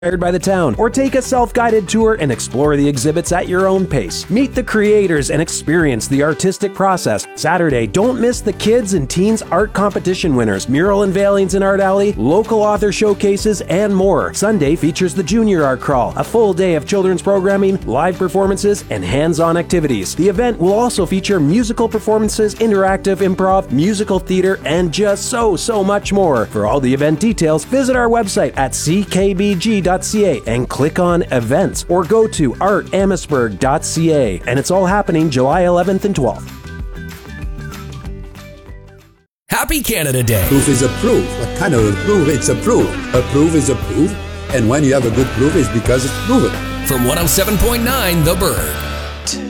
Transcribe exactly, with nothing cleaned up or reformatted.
by the town, or take a self-guided tour and explore the exhibits at your own pace. Meet the creators and experience the artistic process. Saturday, don't miss the kids and teens art competition winners, mural unveilings in Art Alley, local author showcases, and more. Sunday features the Junior Art Crawl, a full day of children's programming, live performances, and hands-on activities. The event will also feature musical performances, interactive improv, musical theater, and just so, so much more. For all the event details, visit our website at c k b g dot c a and click on Events, or go to art amherstburg dot c a. And it's all happening July eleventh and twelfth. Happy Canada Day. Proof is a proof. What kind of a proof? It's a proof. A proof is a proof. And when you have a good proof, it's because it's proven. From one oh seven point nine The Bird.